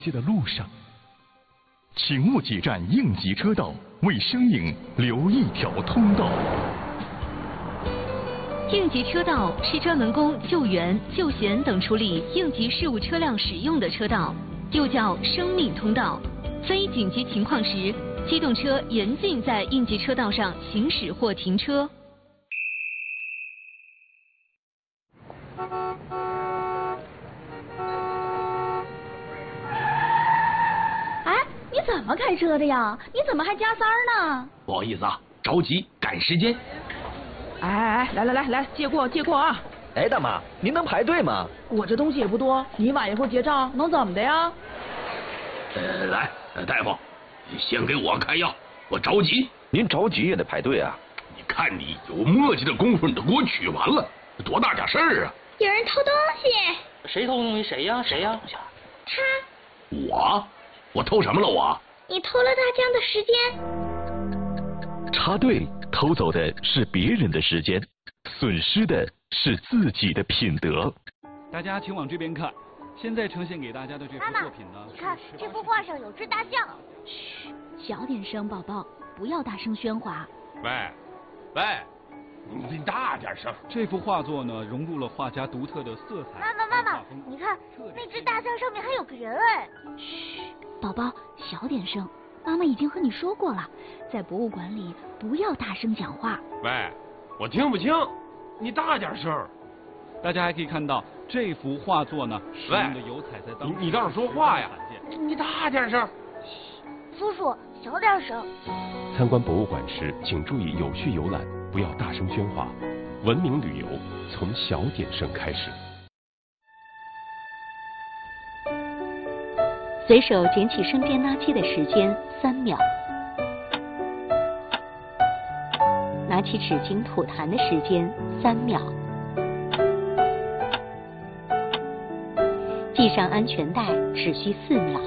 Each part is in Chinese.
街的路上，请勿挤占应急车道，为生命留一条通道。 应急车道是专门供救援、救险等处理应急事务车辆使用的车道，又叫生命通道。非紧急情况时，机动车严禁在应急车道上行驶或停车。 你怎么开车的呀？你怎么还加塞儿呢？ 不好意思啊，着急赶时间。 来，借过啊！ 哎，大妈，您能排队吗？ 我这东西也不多，你晚一会儿结账能怎么的呀？ 来，大夫，先给我开药，我着急。 您着急也得排队啊！ 你看你有磨叽的功夫，你都给我取完了，多大点事儿啊！ 有人偷东西。 谁偷东西？谁呀？ 他。 我偷什么了我？ 你偷了大江的时间。 插队偷走的是别人的时间，损失的是自己的品德。 大家请往这边看，现在呈现给大家的这幅作品呢， 你看这幅画上有只大象。 嘘，小点声，宝宝，不要大声喧哗。 喂，你大点声。 这幅画作呢，融入了画家独特的色彩。 妈妈，你看那只大象上面还有个人哎。 嘘，宝宝，小点声。妈妈已经和你说过了，在博物馆里不要大声讲话。 喂，我听不清，你大点声。 大家还可以看到这幅画作呢，使用的油彩在当时你倒是说话呀！你大点声。 叔叔，小点声。 参观博物馆时，请注意有序游览，不要大声喧哗。文明旅游从小点声开始。 随手捡起身边垃圾的时间3秒，拿起纸巾吐痰的时间3秒，系上安全带只需4秒，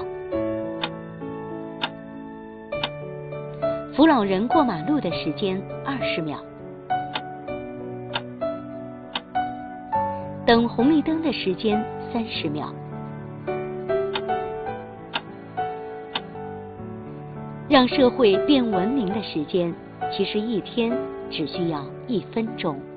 扶老人过马路的时间20秒，等红绿灯的时间30秒。让社会变文明的时间，其实一天只需要1分钟。